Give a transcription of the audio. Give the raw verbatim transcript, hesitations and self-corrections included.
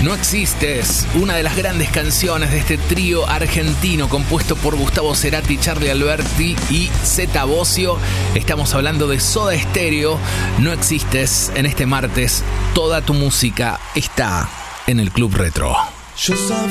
No existes, una de las grandes canciones de este trío argentino compuesto por Gustavo Cerati, Charly Alberti y Zeta Bosio. Estamos hablando de Soda Stereo. No existes. En este martes, toda tu música está en el Club Retro. Yo sabía